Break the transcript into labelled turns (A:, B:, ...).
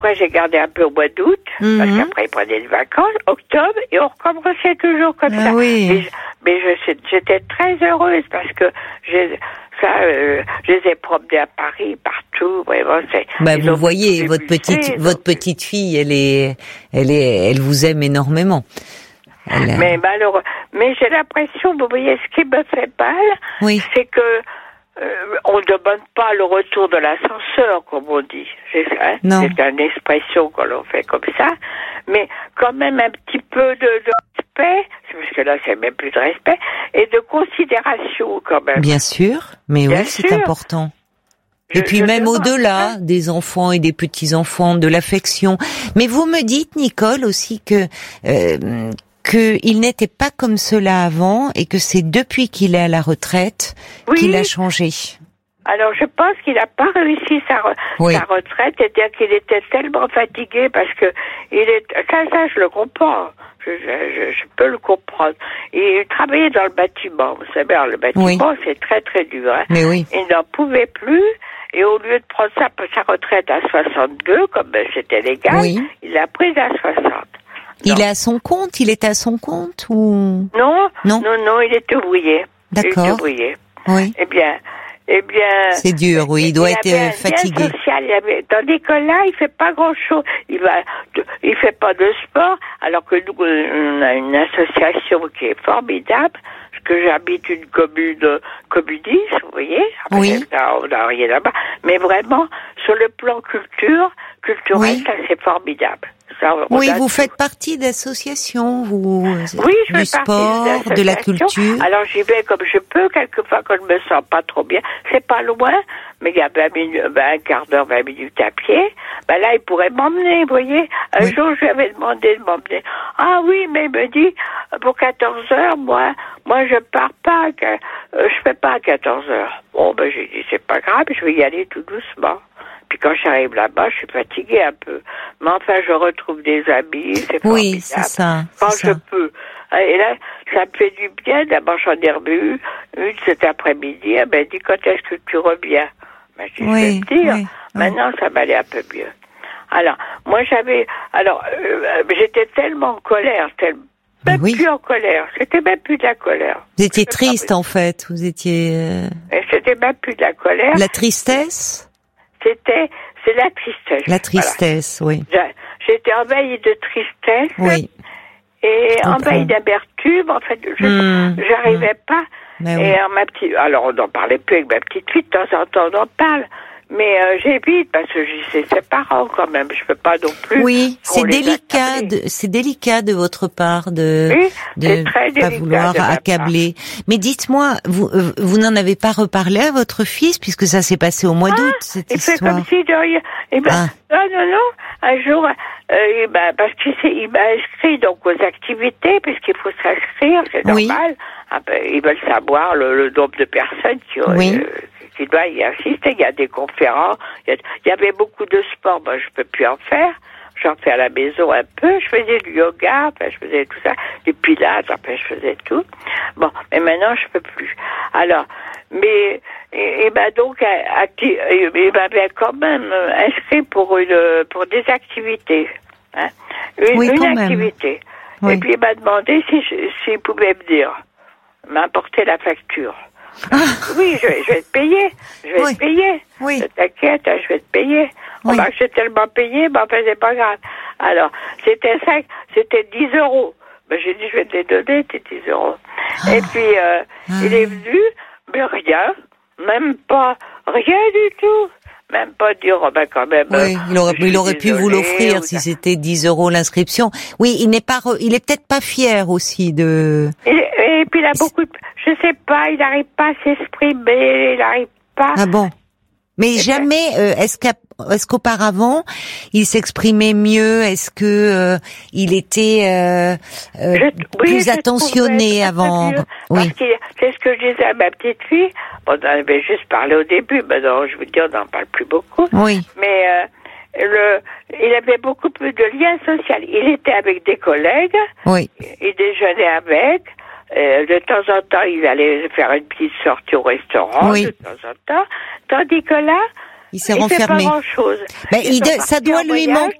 A: Après, j'ai gardé un peu au mois d'août, parce qu'après, ils prenaient des vacances, octobre, et on recommençait toujours comme ça.
B: Oui.
A: Mais j'étais très heureuse, parce que je les ai promenés à Paris, partout, vraiment,
B: vous voyez, votre petite fille, elle vous aime énormément.
A: Mais j'ai l'impression, vous voyez, ce qui me fait mal, c'est que on ne demande pas le retour de l'ascenseur, comme on dit. C'est une expression qu'on l'on fait comme ça. Mais quand même un petit peu de respect, parce que là, c'est même plus de respect, et de considération, quand même.
B: Bien sûr, mais oui, c'est important. Et puis même au-delà des enfants et des petits-enfants, de l'affection. Mais vous me dites, Nicole, aussi qu'il n'était pas comme cela avant et que c'est depuis qu'il est à la retraite qu'il a changé.
A: Alors je pense qu'il n'a pas réussi sa retraite, c'est-à-dire qu'il était tellement fatigué parce que ça je le comprends. Je peux le comprendre. Il travaillait dans le bâtiment. Vous savez, le bâtiment, c'est très très dur. Hein.
B: Mais oui.
A: Il n'en pouvait plus. Et au lieu de prendre sa retraite à 62, comme c'était légal, il l'a prise à 60.
B: Il est à son compte? Il était à son compte ou
A: non, il est ouvrier.
B: D'accord.
A: Il est ouvrier.
B: Oui.
A: Eh bien.
B: C'est dur, oui. Il doit être fatigué.
A: Tandis que là, il fait pas grand-chose. Il fait pas de sport, alors que nous, on a une association qui est formidable. Parce que j'habite une commune communiste, vous voyez.
B: Oui.
A: On n'a rien là-bas. Mais vraiment, sur le plan culturel, ça c'est formidable.
B: Vous faites partie d'associations, du sport, de la culture.
A: Alors j'y vais comme je peux, quelquefois quand je me sens pas trop bien. C'est pas loin, mais il y a 20 minutes à pied. Là, il pourrait m'emmener, vous voyez. Un jour, je lui avais demandé de m'emmener. Ah oui, mais il me dit, pour 14 heures, moi, je pars pas, je fais pas à 14 heures. Bon, j'ai dit, c'est pas grave, je vais y aller tout doucement. Puis quand j'arrive là-bas, je suis fatiguée un peu. Mais enfin, je retrouve des amis, c'est formidable.
B: Oui, c'est ça.
A: Je peux. Et là, ça me fait du bien. D'abord, j'en ai revu une cet après-midi. Elle m'a dit, quand est-ce que tu reviens? Je vais te dire. Maintenant, ça m'allait un peu mieux. Alors, moi, j'étais tellement en colère, plus en colère. C'était même plus de la colère.
B: Vous étiez triste, en fait. Vous étiez...
A: C'était même plus de la colère.
B: La tristesse?
A: C'est la tristesse.
B: La tristesse, oui.
A: J'étais envahie de tristesse.
B: Oui.
A: Et envahie d'amertume. En fait, j'arrivais pas. Et alors on n'en parlait plus avec ma petite fille, de temps en temps on en parle. Mais j'évite parce que c'est ses parents quand même. Je peux pas non plus.
B: Oui, c'est délicat de votre part de pas vouloir accabler. Mais dites-moi, vous n'en avez pas reparlé à votre fils puisque ça s'est passé au mois d'août cette histoire.
A: Il fait comme si de rien. Non. Un jour, parce qu'il m'a inscrit donc aux activités puisqu'il faut s'inscrire, c'est normal. Ils veulent savoir le nombre de personnes qui doit y assister. Il y a des conférences. Il y avait beaucoup de sport. Moi, je peux plus en faire. J'en fais à la maison un peu. Je faisais du yoga. Je faisais tout ça. Du pilates. Je faisais tout. Bon. Mais maintenant, je peux plus. Alors, mais, il m'avait quand même inscrit pour des activités. Hein. Une activité. Oui. Et puis, il m'a demandé s'il pouvait m'apporter la facture. Oui, je vais te payer. Te payer. Oui. Ne t'inquiète, je vais te payer. Oui. J'ai tellement payé, c'est pas grave. Alors, c'était 10 euros. J'ai dit, je vais te les donner, tes 10 euros. Et puis, il est venu, mais rien. Même pas, rien du tout. Même pas dire, quand même.
B: Oui, il aurait pu vous l'offrir si c'était 10 euros l'inscription. Oui, il est peut-être pas fier aussi de...
A: Et puis il a beaucoup je sais pas, il n'arrive pas à s'exprimer, il n'arrive pas...
B: Ah bon? Mais jamais, est-ce qu'auparavant, il s'exprimait mieux? Est-ce que il était plus attentionné avant?
A: Oui. C'est ce que je disais à ma petite fille. On en avait juste parlé au début, maintenant je vous dis, on n'en parle plus beaucoup.
B: Oui.
A: Mais il avait beaucoup plus de liens sociaux. Il était avec des collègues.
B: Oui.
A: Il déjeunait avec. De temps en temps, il allait faire une petite sortie au restaurant, de temps en temps. Tandis que là,
B: Il s'est renfermé.
A: Fait pas grand-chose.
B: Ça doit lui manquer.